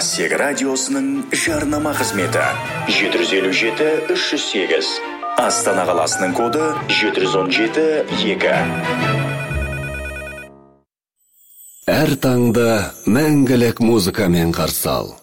Қазсек радиосының жарнама қызметі 757-308. Астана қаласының коды 717-2. Әр таңда мәңгілік музыкамен қарсы ал.